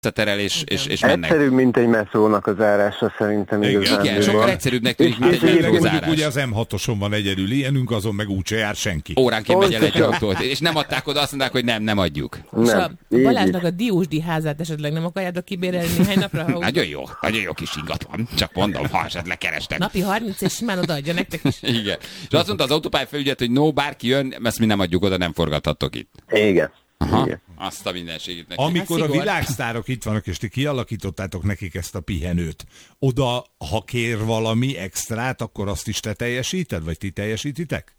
összeterel, és mennek. Egyszerűbb, mint egy metrónak az árása szerintem. Igen, sokkal egyszerűbbnek tűnik, mint egy metrózárás. Ugye az M6-oson van egyedül ilyenünk, azon meg úgyse jár senki. Óránként megy el egy autót, és nem adták oda, azt mondták, hogy nem adjuk. És a Balázsnak a Diósdi házát esetleg nem akarjátok kibérelni néhány napra? Nagyon jó kis ingatlan. Csak mondom, ha esetleg kerestek. Napi 30 és simán odaadja nektek is. Igen. És azt mondta az autópályafelügyelet, hogy no, bárki jön, ezt mi nem adjuk oda, nem forgathattok itt. Igen. Aha. Igen. Azt a mindenségét neki. Amikor a világsztárok itt vannak, és ti kialakítottátok nekik ezt a pihenőt, oda, ha kér valami extrát, akkor azt is te teljesíted, vagy ti teljesítitek?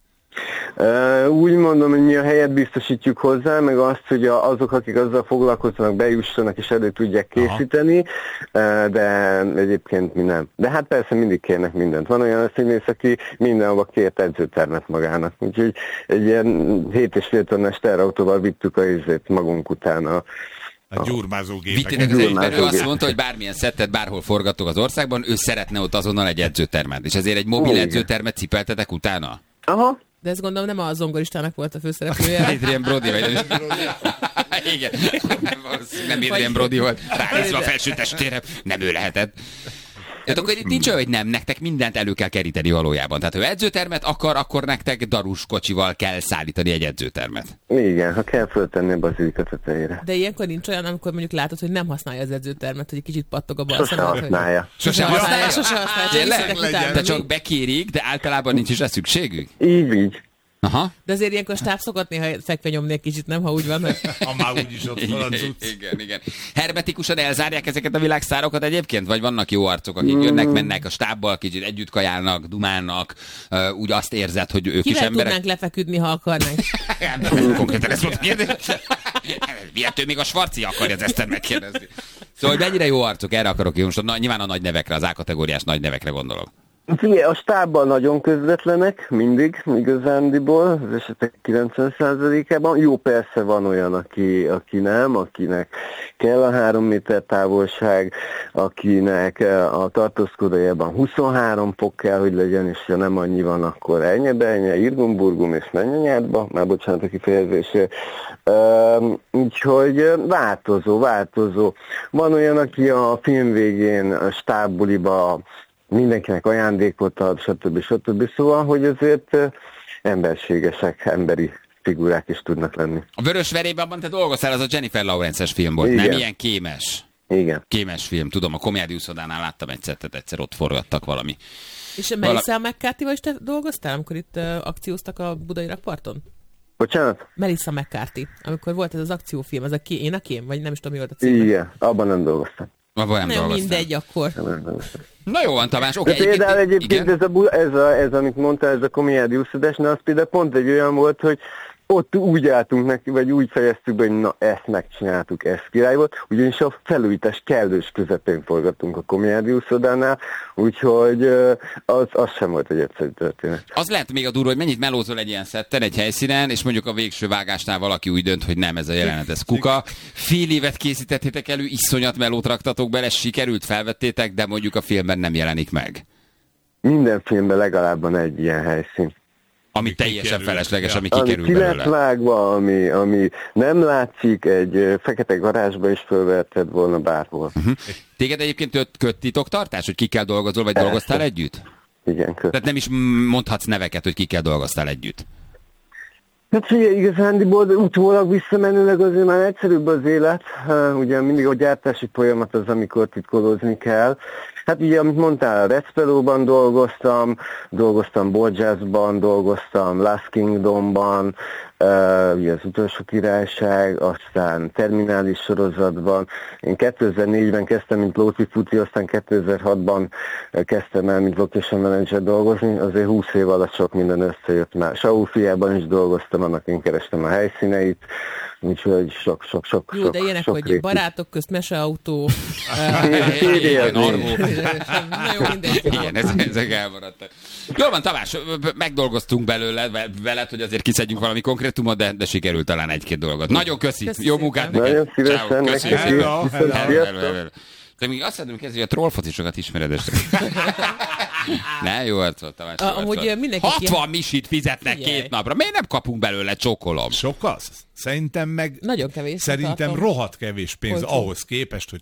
Úgy mondom, hogy mi a helyet biztosítjuk hozzá, meg azt, hogy azok, akik azzal foglalkoznak, bejussanak és elő tudják készíteni, de egyébként mi nem. De hát persze mindig kérnek mindent. Van olyan színész, aki mindenhova kért edzőtermet magának. Úgyhogy egy ilyen 7,5 tonnás terautóval vittük a izét magunk utána. A gyurmázógépek. Vittétek az egyben, ő azt mondta, hogy bármilyen szettet bárhol forgatok az országban, ő szeretne ott azonnal egy edzőtermet. És ezért egy mobil edzőtermet cipeltetek utána? Aha. De ezt gondolom nem a zongoristának volt a főszereplője. Adrian Brody vagy igen. Nem Adrian Brody volt. Ránézve a felső testére. Nem ő lehetett. Tehát akkor itt nincs olyan, hogy nem, nektek mindent elő kell keríteni valójában. Tehát ha edzőtermet akar, akkor nektek darus kocsival kell szállítani egy edzőtermet. Igen, ha kell föltenni a bazilika tetejére. De ilyenkor nincs olyan, amikor mondjuk látod, hogy nem használja az edzőtermet, hogy egy kicsit pattog a bal Sose használja. Sose használja? Sose használja. De csak bekérik, de általában nincs is rá szükségük? Így. Aha. De azért ilyenkor stáb szokott néha fekve nyomni egy kicsit, nem, ha úgy van, hogy... Ha már úgyis ott van a cucc. Igen. Hermetikusan elzárják ezeket a világszárokat egyébként? Vagy vannak jó arcok, akik jönnek, mennek a stábbal, kicsit együtt kajálnak, dumálnak, úgy azt érzed, hogy ők kivel is emberek? tudnánk lefeküdni, ha akarnánk? Konkrétan ez volt a kérdés. Miért még a Svarci akarja ezt megkérdezni? Szóval, hogy mennyire jó arcok, erre akarok jó. Most nyilván a nagy nevekre, az A-kategóriás nagy nevekre gondolok. Figyelj, a stábban nagyon közvetlenek, mindig, igazándiból, az esetek 90%-ában. Jó, persze van olyan, aki nem, akinek kell a 3 méter távolság, akinek a tartózkodójában 23 fok kell, hogy legyen, és ha nem annyi van, akkor ennyi, irgum-burgum, és menj anyádba, már bocsánat a kifejezésért. Úgyhogy változó. Van olyan, aki a film végén a stábbuliba mindenkinek ajándékot ad, stb. Szóval, hogy azért emberségesek, emberi figurák is tudnak lenni. A Vörös Verében abban te dolgoztál, az a Jennifer Lawrence-es film volt, igen. Nem ilyen kémes? Igen. Kémes film, tudom, a Comedy Uszodánál láttam egy szettet, egyszer ott forgattak valami. És Melissa McCarthy-val is te dolgoztál, amikor itt akcióztak a Budai rakparton? Bocsánat? Melissa McCarthy, amikor volt ez az akciófilm, az Én a kém, vagy nem is tudom, mi volt a cím. Igen, abban nem dolgoztam. Nem mindegy akkor. Na jó van, Tamás, oké. Például egyébként ez, amit mondtál, ez a Comedy Uszodás, az például pont egy olyan volt, hogy ott úgy álltunk neki, vagy úgy fejeztük be, hogy na, ezt megcsináltuk, ez király volt, ugyanis a felújítás kellős közepén forgattunk a Comedy Uszodánál, úgyhogy az sem volt egy egyszerű történet. Az lehet még a durva, hogy mennyit melózol egy ilyen szetten, egy helyszínen, és mondjuk a végső vágásnál valaki úgy dönt, hogy nem, ez a jelenet, ez kuka. Fél évet készítettétek elő, iszonyat melót raktatok bele, sikerült, felvettétek, de mondjuk a filmben nem jelenik meg. Minden filmben legalább van egy ilyen helyszín. Ami teljesen felesleges, ami kikerül belőle. Ami vágva, ami nem látszik, egy fekete garázsba is fölverted volna bárhol. Téged egyébként köt titoktartás, hogy kikkel dolgozol, vagy dolgoztál együtt? Igen, köt. Tehát nem is mondhatsz neveket, hogy kikkel dolgoztál együtt. Hát figyelj, igazándiból utólag visszamenőleg azért már egyszerűbb az élet. Ugye mindig a gyártási folyamat az, amikor titkolózni kell. Hát ugye, amit mondtál, a Recpelóban dolgoztam Borgiasban, dolgoztam Last Kingdomban, ugye az Utolsó Királyság, aztán Terminális sorozatban. Én 2004-ben kezdtem, mint Lóci Fuci, aztán 2006-ban kezdtem el, mint location manager dolgozni. Azért 20 év alatt sok minden összejött már. Saul fiában is dolgoztam, annak én kerestem a helyszíneit. Úgyhogy sok. Jó, de ilyenek, hogy rétű. Barátok közt meseautó. Igen, ezek elmaradtak. Jól van, Tamás, megdolgoztunk veled, hogy azért kiszedjünk valami konkrétumot, de sikerült talán egy-két dolgot. Nagyon köszi. Jó munkát neked. Nagyon szívesen. De még azt mondom, hogy a trollfocisokat ismered. Ne, jó arcot, Tamás. Jó Amúgy arcot. mindenki 60 misit fizetnek Figyelj. 2 napra. Miért nem kapunk belőle, csokolom? Sok az? Szerintem meg... Nagyon kevés. Szerintem tartom. rohadt kevés pénz Olcsó. ahhoz képest, hogy